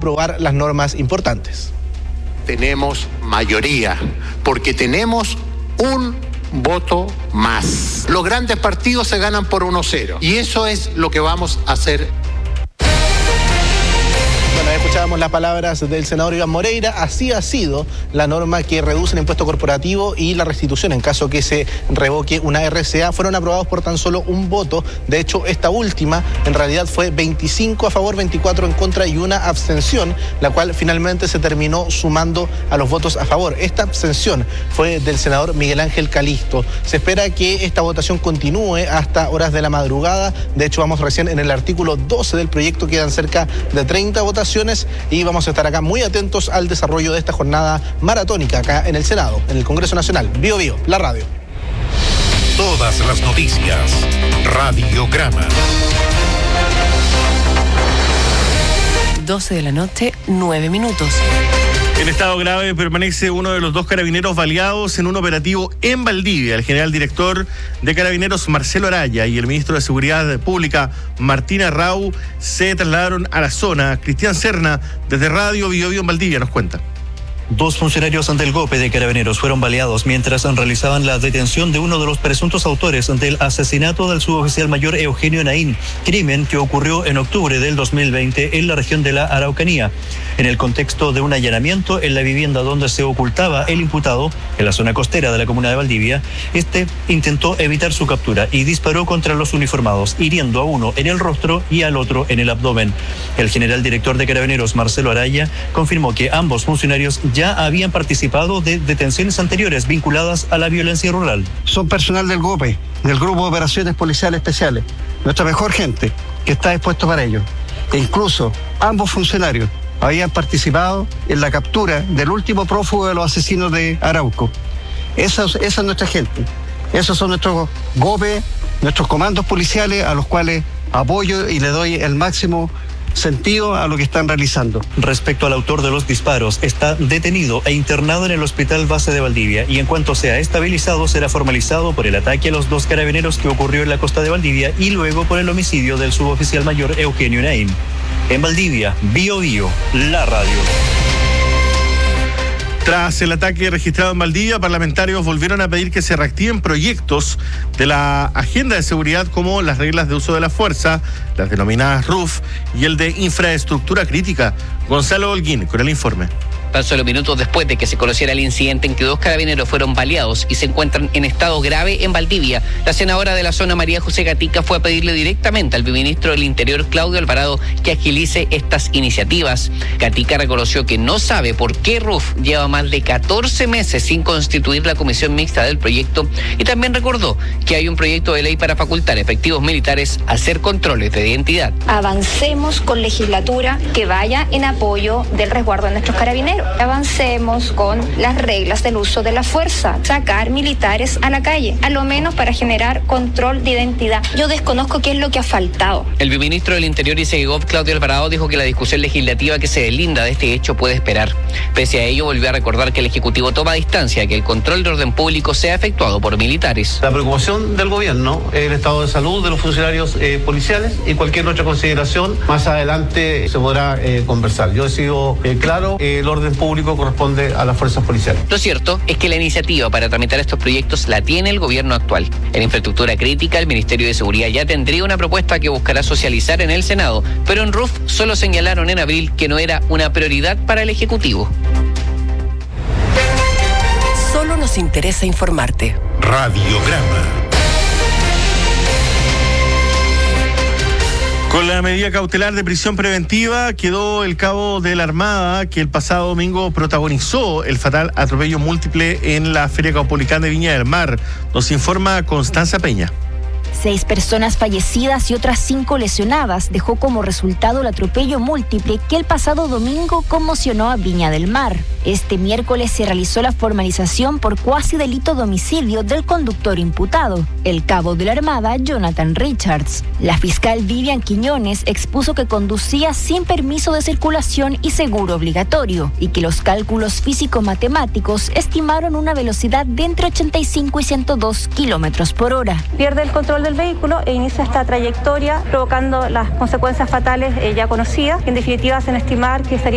aprobar las normas importantes. Tenemos mayoría, porque tenemos un voto más. Los grandes partidos se ganan por 1-0 y eso es lo que vamos a hacer. Bueno, escuchábamos las palabras del senador Iván Moreira. Así ha sido la norma que reduce el impuesto corporativo y la restitución en caso que se revoque una RCA. Fueron aprobados por tan solo un voto. De hecho, esta última en realidad fue 25 a favor, 24 en contra y una abstención, la cual finalmente se terminó sumando a los votos a favor. Esta abstención fue del senador Miguel Ángel Calisto. Se espera que esta votación continúe hasta horas de la madrugada. De hecho, vamos recién en el artículo 12 del proyecto. Quedan cerca de 30 votaciones y vamos a estar acá muy atentos al desarrollo de esta jornada maratónica acá en el Senado, en el Congreso Nacional. Bio Bio, la radio. Todas las noticias. Radiograma. 12 de la noche, 9 minutos. En estado grave permanece uno de los 2 carabineros baleados en un operativo en Valdivia. El general director de Carabineros, Marcelo Araya, y el ministro de Seguridad Pública, Martín Arrau, se trasladaron a la zona. Cristian Serna, desde Radio Bio Bio en Valdivia, nos cuenta. 2 funcionarios del GOPE de Carabineros fueron baleados mientras realizaban la detención de uno de los presuntos autores del asesinato del suboficial mayor Eugenio Naín, crimen que ocurrió en octubre del 2020 en la región de la Araucanía. En el contexto de un allanamiento en la vivienda donde se ocultaba el imputado, en la zona costera de la comuna de Valdivia, este intentó evitar su captura y disparó contra los uniformados, hiriendo a uno en el rostro y al otro en el abdomen. El general director de Carabineros, Marcelo Araya, confirmó que ambos funcionarios ya habían participado de detenciones anteriores vinculadas a la violencia rural. Son personal del GOPE, del Grupo de Operaciones Policiales Especiales, nuestra mejor gente que está dispuesto para ello. E incluso ambos funcionarios habían participado en la captura del último prófugo de los asesinos de Arauco. Esa es nuestra gente, esos son nuestros GOPE, nuestros comandos policiales a los cuales apoyo y le doy el máximo sentido a lo que están realizando. Respecto al autor de los disparos, está detenido e internado en el Hospital Base de Valdivia y en cuanto sea estabilizado será formalizado por el ataque a los 2 carabineros que ocurrió en la costa de Valdivia y luego por el homicidio del suboficial mayor Eugenio Naín. En Valdivia, Bio Bio, la radio. Tras el ataque registrado en Valdivia, parlamentarios volvieron a pedir que se reactiven proyectos de la agenda de seguridad como las reglas de uso de la fuerza, las denominadas RUF y el de infraestructura crítica. Gonzalo Holguín con el informe. Tan solo minutos después de que se conociera el incidente en que 2 carabineros fueron baleados y se encuentran en estado grave en Valdivia, la senadora de la zona, María José Gatica, fue a pedirle directamente al ministro del Interior, Claudio Alvarado, que agilice estas iniciativas. Gatica reconoció que no sabe por qué RUF lleva más de 14 meses sin constituir la comisión mixta del proyecto y también recordó que hay un proyecto de ley para facultar efectivos militares a hacer controles de identidad. Avancemos con legislatura que vaya en apoyo del resguardo de nuestros carabineros. Avancemos con las reglas del uso de la fuerza, sacar militares a la calle, a lo menos para generar control de identidad. Yo desconozco qué es lo que ha faltado. El viceministro del Interior y Segov, Claudio Alvarado, dijo que la discusión legislativa que se deslinda de este hecho puede esperar. Pese a ello, volvió a recordar que el Ejecutivo toma distancia de que el control de orden público sea efectuado por militares. La preocupación del gobierno es el estado de salud de los funcionarios policiales y cualquier otra consideración más adelante se podrá conversar. Yo he sido claro, el orden público corresponde a las fuerzas policiales. Lo cierto es que la iniciativa para tramitar estos proyectos la tiene el gobierno actual. En infraestructura crítica, el Ministerio de Seguridad ya tendría una propuesta que buscará socializar en el Senado, pero en RUF solo señalaron en abril que no era una prioridad para el Ejecutivo. Solo nos interesa informarte. Radiograma. Con la medida cautelar de prisión preventiva quedó el cabo de la Armada que el pasado domingo protagonizó el fatal atropello múltiple en la Feria Caupolicán de Viña del Mar. Nos informa Constanza Peña. 6 personas fallecidas y otras 5 lesionadas dejó como resultado el atropello múltiple que el pasado domingo conmocionó a Viña del Mar. Este miércoles se realizó la formalización por cuasi delito de homicidio del conductor imputado, el cabo de la Armada Jonathan Richards. La fiscal Vivian Quiñones expuso que conducía sin permiso de circulación y seguro obligatorio y que los cálculos físico-matemáticos estimaron una velocidad de entre 85 y 102 kilómetros por hora. Pierde el control del vehículo e inicia esta trayectoria provocando las consecuencias fatales ya conocidas, que en definitiva hacen estimar que estaría